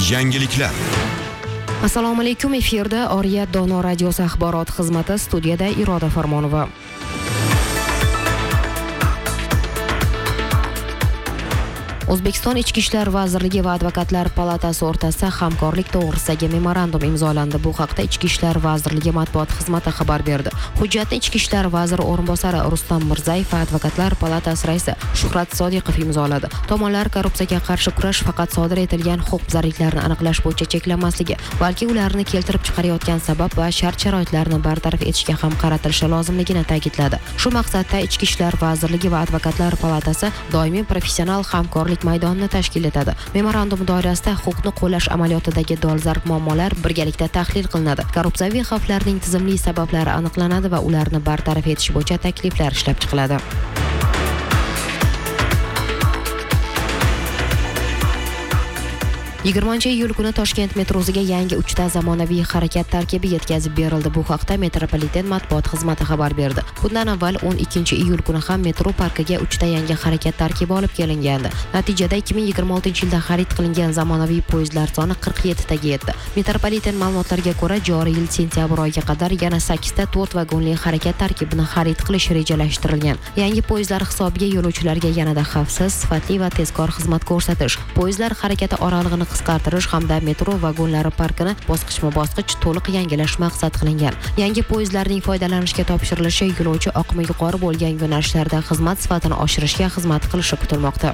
Yangiliklar. Assalomu alaykum, efirda Oriyat Dono radiosi axborot xizmati, studiyada Iroda Farmonova. O'zbekiston Ichki ishlar vazirligi va Advokatlar palatasi o'rtasida hamkorlik to'g'risidagi memorandum imzolandi. Bu haqda Ichki ishlar vazirligi matbuot xizmati xabar berdi. Hujjatni Ichki ishlar vaziri o'rinbosari Rustam Mirzayev va Advokatlar palatasi raisi Shuhrat Sodiqov imzoladi. Tomonlar korrupsiyaga qarshi kurash faqat sodir etilgan huquqbuzarliklarni aniqlash bo'yicha cheklanmasligi, balki ularni keltirib chiqarayotgan sabab va shart-sharoitlarni bartaraf etishga ham qaratilishi lozimligini ta'kidladi. Shu maqsadda Ichki ishlar vazirligi va Advokatlar palatasi doimiy professional hamkorlik maydonini tashkil etadi. Memorandum doirasida huquqni qo'llash amaliyotidagi dolzarb muammolar birgalikda tahlil qilinadi. Korrupsiyaviy xavflarning tizimli sabablari aniqlanadi va ularni bartaraf etish bo'yicha takliflar ishlab chiqiladi. 20-iyul kuni Toshkent metrosiga yangi 3 ta zamonaviy harakat tarkibi yetkazib berildi. Bu haqda metropoliten matbuot xizmati xabar berdi. Bundan avval 12-iyul kuni ham metro parkiga 3 ta yangi harakat tarkibi olib kelingandi. Natijada 2026-yilda xarid qilingan zamonaviy poyezdlar soni 47 taga yetdi. Metropoliten ma'lumotlariga ko'ra, joriy yil sentyabr oyiga qadar yana 8 ta 4 vagonli harakat tarkibini xarid qilish rejalashtirilgan. Yangi poyezdlar hisobiga yo'lovchilarga yanada xavfsiz, sifatli va tezkor xizmat ko'rsatish, poyezdlar harakati oralig'ini qisqartirish hamda metro vagonlari parkini bosqichma-bosqich to'liq yangilash maqsad qilingan. Yangi poyezdlarning foydalanishga topshirilishi yo'lovchi oqimi yuqori bo'lgan yo'nalishlarda xizmat sifatini oshirishga xizmat qilishi kutilmoqda.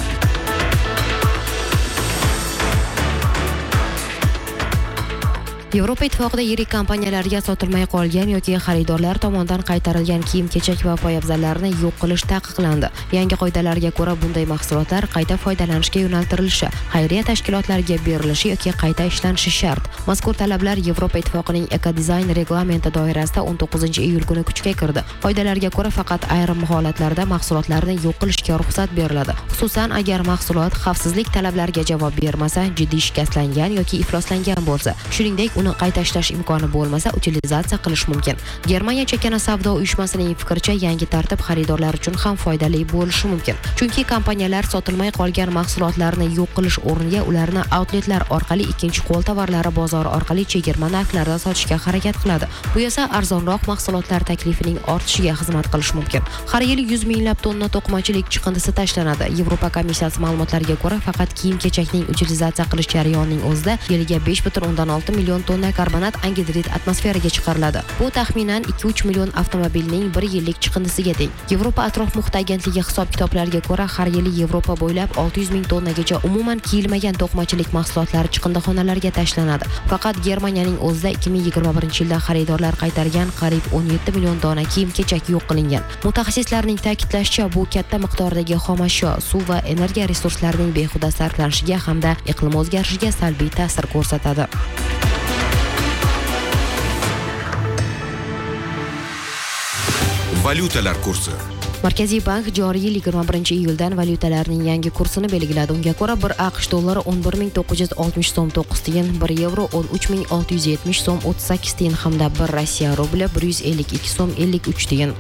Yevropa Ittifoqida yirik kompaniyalarga sotilmay qolgan yoki xaridorlar tomonidan qaytarilgan kiyim-kechak va poyabzallarni yo'q qilish taqiqlandi. Yangi qoidalarga ko'ra bunday mahsulotlar qayta foydalanishga yo'naltirilishi, xayriya tashkilotlariga berilishi yoki qayta ishlanishi shart. Mazkur talablar Yevropa Ittifoqining ekodizayn reglamenti doirasida 19-iyul kuni kuchga kirdi. Qoidalarga ko'ra faqat ayrim holatlarda mahsulotlarni yo'q qilishga ruxsat beriladi. Xususan, agar mahsulot xavfsizlik talablariga javob bermasa, jiddiy shikastlangan yoki ifloslangan bo'lsa, shuningdek uni qayta ishlash imkoni bo'lmasa, utilizatsiya qilish mumkin. Germaniya chakana savdo uyushmasining fikricha, yangi tartib xaridorlar uchun ham foydali bo'lishi mumkin. Chunki kompaniyalar sotilmay qolgan mahsulotlarni yo'q qilish o'rniga ularni outletlar orqali ikkinchi qo'l tovarlari bozori orqali chegirma narxlarda sotishga harakat qiladi. Bu esa arzonroq mahsulotlar taklifining ortishiga xizmat qilishi mumkin. Har yili 100 minglab tonna to'qimachilik chiqindisi tashlanadi. Yevropa komissiyasi ma'lumotlariga ko'ra, faqat kiyim-kechakning utilizatsiya qilish jarayonining o'zida yiliga 5,6 million tonna karbonat angidrid atmosferaga chiqariladi. Bu taxminan 2-3 million avtomobilning 1 yillik chiqindisiga teng. Yevropa atrof muhit agentligi hisob-kitoblariga ko'ra, har yili Yevropa bo'ylab 600 ming tonnagacha umuman kiyilmagan to'qimachilik mahsulotlari chiqindixonalarga tashlanadi. Faqat Germaniyaning o'zida 2021-yilda xaridorlar qaytargan qariyb 17 million dona kiyim-kechak yo'q qilingan. Mutaxassislarning ta'kidlashicha, bu katta miqdordagi xomashyo, suv va energiya resurslarining behuda sarflanishiga hamda iqlim o'zgarishiga salbiy ta'sir ko'rsatadi. Valyutalar kursi. Markaziy bank joriy yil 21-iyuldan valyutalarning yangi kursini belgiladi. Unga ko'ra, 1 AQSh dollari 11,960 so'm 9 tiyin, 1 yevro 13,670 so'm 38 tiyin hamda 1 Rossiya rubli 152 so'm 53 tiyin.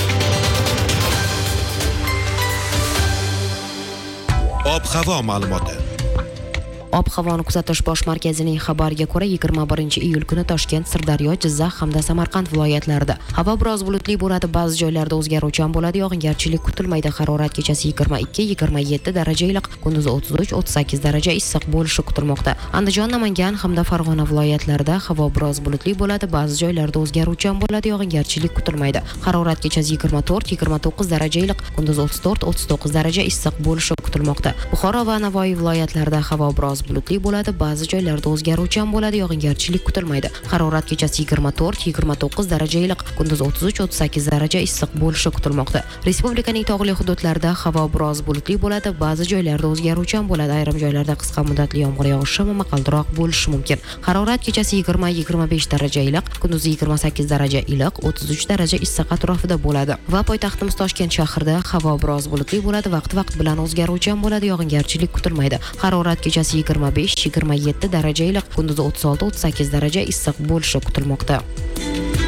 Ob-havo ma'lumoti. Ob-havoni kuzatish bosh markazining xabariga ko'ra, 21-iyul kuni Toshkent, Sirdaryo, Jizzax hamda Samarqand viloyatlarida havo biroz bulutli bo'ladi, ba'zi joylarda o'zgaruvchan bo'ladi, yog'ingarchilik kutilmaydi. Harorat kechasi 22-27 daraja iliq, kunduzi 33-38 daraja issiq bo'lishi kutilmoqda. Andijon, Namangan hamda Farg'ona viloyatlarida havo biroz bulutli bo'ladi, ba'zi joylarda o'zgaruvchan bo'ladi, yog'ingarchilik kutilmaydi. Harorat kechasi 24-29 daraja iliq, kunduzi 34-39 daraja issiq bo'lishi kutilmoqda. Buxoro va Navoiy viloyatlarida havo biroz bulutli bo'ladi, ba'zi joylarda o'zgaruvchan bo'ladi, yog'ingarchilik kutilmaydi. Harorat kechasi 24-29 daraja iliq, kunduz 33-38 daraja issiq bo'lishi kutilmoqda. Respublikaning tog'li hududlarida havo biroz bulutli bo'ladi, ba'zi joylarda o'zgaruvchan bo'ladi, ayrim joylarda qisqa muddatli yomg'ir yog'ishi momaqaldiroq bo'lishi mumkin. Harorat kechasi 20-25 daraja iliq, kunduz 28 daraja iliq, 33 daraja issiq atrofida bo'ladi. Va poytaxtimiz Toshkent shahrida havo biroz bulutli bo'ladi, vaqt-vaqt bilan o'zgaruvchan bo'ladi, yog'ingarchilik kutilmaydi. Harorat kechasi 25-27 daraja iliq, kunduzi 36-38 daraja issiq bo'lishi kutilmoqda.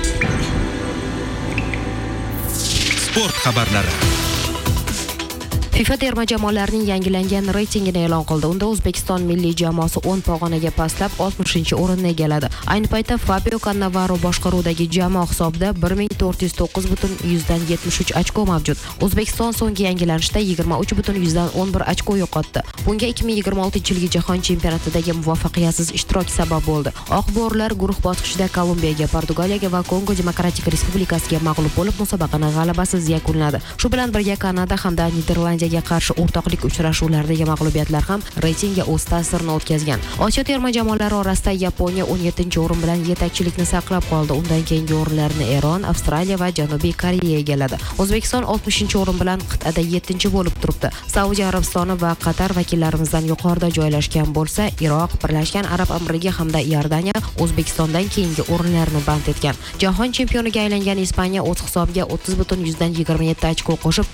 Sport xabarlari. FIFA terma jamoalarining yangilangan reytingini e'lon qildi. Unda O'zbekiston milliy jamoasi 10 pog'onaga pastlab 60-o'rinni egalladi. Ayni paytda Fabio Cannavaro boshqaruvidagi jamoa hisobida 1409,73 ochko mavjud. O'zbekiston so'nggi yangilanishda 23,11 ochko yo'qotdi. Bunga 2026-yilgi jahon chempionatidagi muvaffaqiyatsiz ishtirok sabab bo'ldi. Oq bo'rilar guruh bosqichida Kolumbiyaga, Portugaliyaga va Kongo Demokratik Respublikasiga mag'lub bo'lib, musobaqani g'alabasiz yakunladi. Shu bilan birga Kanada hamda Niderlandiyaga qarshi o'rtoqlik uchrashuvlaridagi mag'lubiyatlar ham reytingga o'z ta'sirini o'tkazgan. Osiyo terma jamoalari orasida Yaponiya 17-o'rin bilan yetakchilikni saqlab qoldi. Undan keyingi o'rinlarni Eron, Avstraliya va Janubiy Koreya egalladi. O'zbekiston 60-o'rin bilan qit'ada 7-chi bo'lib turibdi. Saudiya Arabistoni va Qatar vakillarimizdan yuqorida joylashgan bo'lsa, Iroq, Birlashgan Arab Amirligi hamda Iordaniya O'zbekistondan keyingi o'rinlarni band etgan. Jahon chempioniga aylangan Ispaniya o'z hisobiga 30,27 ochko qo'shib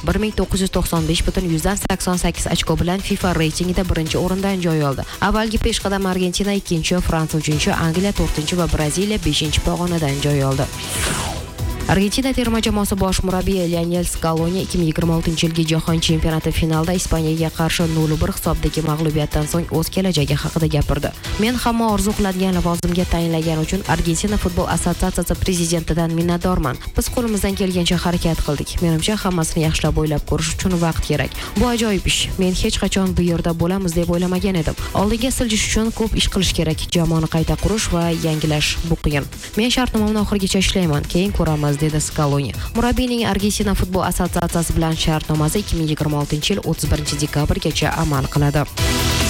1995,88 ochko bilan FIFA reytingida birinchi o'rindan joy oldi. Avvalgi peshqadam Argentina 2-chi, Fransiya 3-chi, Angliya 4-chi va Braziliya 5-chi pog'onadan joy oldi. Argentina terma jamoasi bosh murabbiyi Lionel Scaloni 2026-yilgi jahon chempionati finalida Ispaniyaga qarshi 0-1 hisobdagi mag'lubiyatdan so'ng o'z kelajagi haqida gapirdi. Men hamma orzu qiladigan lavozimga tayinlagan uchun Argentina futbol assotsiatsiyasi prezidentidan minnatdorman. Biz qo'limizdan kelgancha harakat qildik. Menimcha hammasini yaxshilab o'ylab ko'rish uchun vaqt kerak. Bu ajoyib ish. Men hech qachon bu yerda bo'lamiz deb o'ylamagan edim. Oldinga siljish uchun ko'p ish qilish kerak. Jamoani qayta qurish va yangilash bu qiyin. Men shartnomamni oxirigacha ishlayman. Keyin ko'ramiz, dedi Scaloni. Murabbiyning Argentina futbol assotsiatsiyasi bilan shartnomasi 2026-yil 31 dekabrgacha amal qiladi.